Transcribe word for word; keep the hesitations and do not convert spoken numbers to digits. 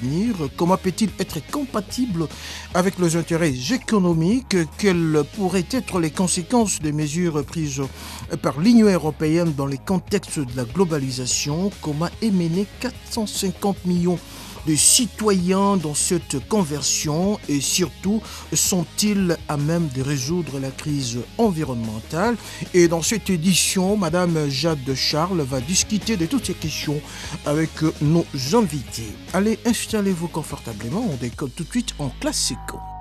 l'avenir? Comment peut-il être compatible avec les intérêts économiques? Quelles pourraient être les conséquences des mesures prises par l'Union européenne dans le contexte de la globalisation? Comment émener quatre cent cinquante millions de citoyens dans cette conversion et surtout sont-ils à même de résoudre la crise environnementale? Et dans cette édition, Madame Jade Charles va discuter de toutes ces questions avec nos invités. Allez, installez-vous confortablement, on décolle tout de suite en classico.